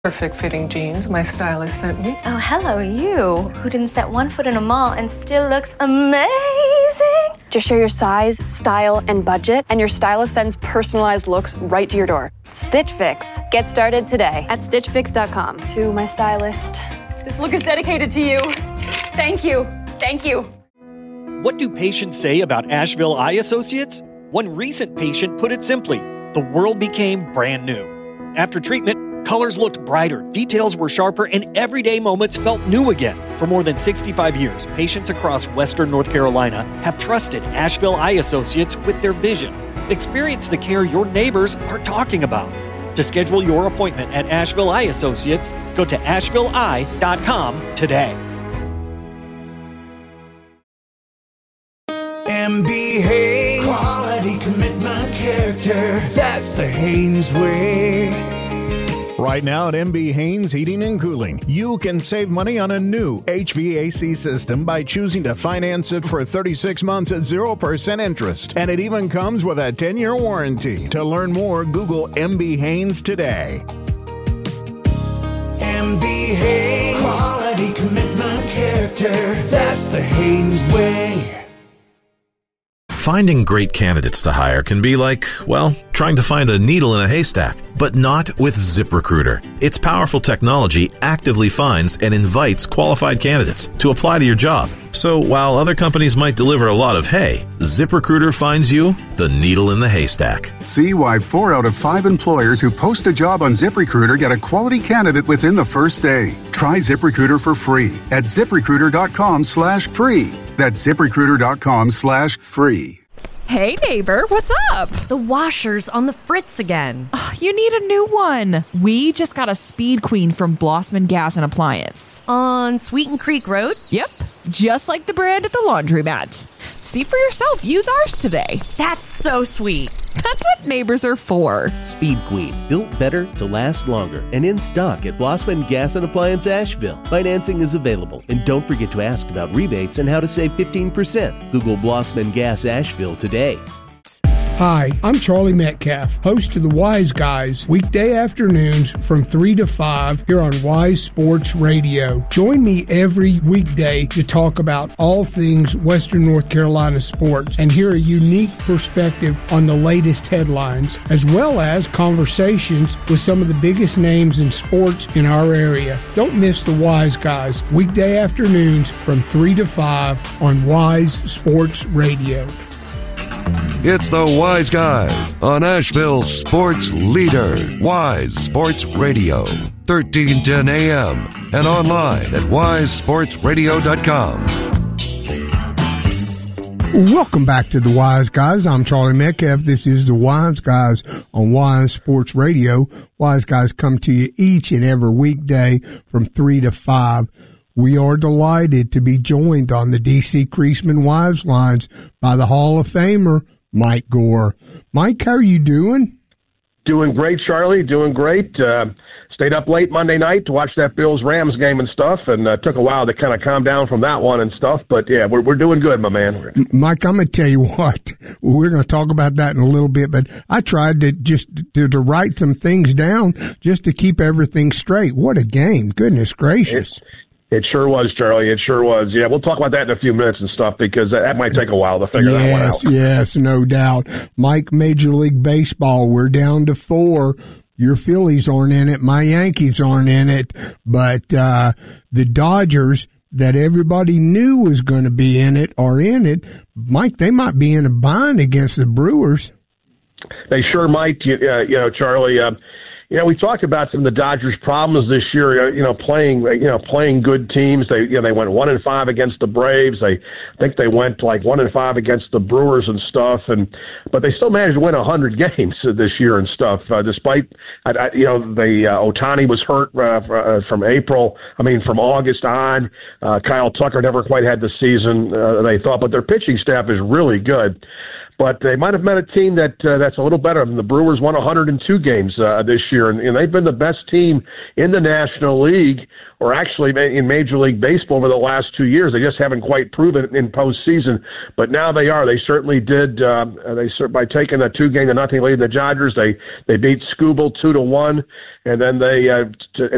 Perfect fitting jeans my stylist sent me. Oh, hello, you, who didn't set one foot in a mall and still looks amazing. Just share your size, style, and budget, and your stylist sends personalized looks right to your door. Stitch Fix. Get started today at StitchFix.com. To my stylist, this look is dedicated to you. Thank you. Thank you. What do patients say about Asheville Eye Associates? One recent patient put it simply, the world became brand new. After treatment, colors looked brighter, details were sharper, and everyday moments felt new again. For more than 65 years, patients across Western North Carolina have trusted Asheville Eye Associates with their vision. Experience the care your neighbors are talking about. To schedule your appointment at Asheville Eye Associates, go to ashevilleeye.com today. MB Haynes, quality, commitment, character. That's the Haynes way. Right now at MB Haynes Heating and Cooling, you can save money on a new HVAC system by choosing to finance it for 36 months at 0% interest. And it even comes with a 10-year warranty. To learn more, Google MB Haynes today. MB Haynes, quality, commitment, character. That's the Haynes way. Finding great candidates to hire can be like, well, trying to find a needle in a haystack, but not with ZipRecruiter. Its powerful technology actively finds and invites qualified candidates to apply to your job. So while other companies might deliver a lot of hay, ZipRecruiter finds you the needle in the haystack. See why 4 out of 5 employers who post a job on ZipRecruiter get a quality candidate within the first day. Try ZipRecruiter for free at ZipRecruiter.com/free. That's ZipRecruiter.com/free. Hey neighbor, what's up? The washer's on the fritz again. Oh, you need a new one. We just got a Speed Queen from Blossman Gas and Appliance. On Sweeten Creek Road? Yep, just like the brand at the laundromat. See for yourself. Use ours today. That's so sweet. That's what neighbors are for. Speed Queen, built better to last longer, and in stock at Blossman Gas and Appliance Asheville. Financing is available, and don't forget to ask about rebates and how to save 15%. Google Blossman Gas Asheville today. Hi, I'm Charlie Metcalf, host of the Wise Guys, weekday afternoons from 3 to 5 here on Wise Sports Radio. Join me every weekday to talk about all things Western North Carolina sports and hear a unique perspective on the latest headlines, as well as conversations with some of the biggest names in sports in our area. Don't miss the Wise Guys, weekday afternoons from 3 to 5 on Wise Sports Radio. It's the Wise Guys on Asheville's sports leader, Wise Sports Radio, 1310 AM, and online at wisesportsradio.com. Welcome back to the Wise Guys. I'm Charlie Metcalf. This is the Wise Guys on Wise Sports Radio. Wise Guys come to you each and every weekday from 3 to 5. We are delighted to be joined on the D.C. Creasman Wives Lines by the Hall of Famer, Mike Gore. Mike, how are you doing? Doing great, Charlie. Doing great. Stayed up late Monday night to watch that Bills-Rams game and stuff, and took a while to kind of calm down from that one and stuff. But, yeah, we're doing good, my man. Mike, I'm going to tell you what. We're going to talk about that in a little bit, but I tried to just to write some things down just to keep everything straight. What a game. Goodness gracious. It sure was, Charlie. It sure was. Yeah, we'll talk about that in a few minutes and stuff because that might take a while to figure that one out. Yes, no doubt. Mike, Major League Baseball, we're down to 4. Your Phillies aren't in it. My Yankees aren't in it. But the Dodgers that everybody knew was going to be in it are in it. Mike, they might be in a bind against the Brewers. They sure might, Charlie. We talked about some of the Dodgers' problems this year. Playing good teams. They went 1-5 against the Braves. I think they went 1-5 against the Brewers and stuff. But they still managed to win 100 games this year and stuff. Despite Ohtani was hurt from August on. Kyle Tucker never quite had the season they thought. But their pitching staff is really good. But they might have met a team that's a little better. The Brewers won 102 games this year, and they've been the best team in the National League, or actually in Major League Baseball over the last 2 years. They just haven't quite proven it in postseason, but now they are. They certainly did. By taking a 2-0 lead in the Dodgers, they beat Scoobel 2-1, and then they